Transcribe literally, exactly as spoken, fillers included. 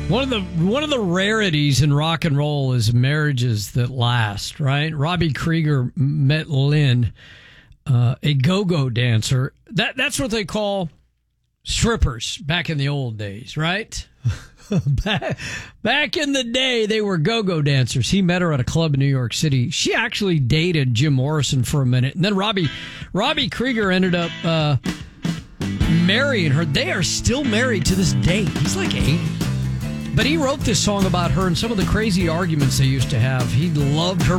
One of the one of the rarities in rock and roll is marriages that last, right? Robbie Krieger met Lynn, uh, a go-go dancer. That that's what they call strippers back in the old days, right? back, back in the day, they were go-go dancers. He met her at a club in New York City. She actually dated Jim Morrison for a minute, and then Robbie Robbie Krieger ended up uh, marrying her. They are still married to this day. He's like eighty. But he wrote this song about her and some of the crazy arguments they used to have. He loved her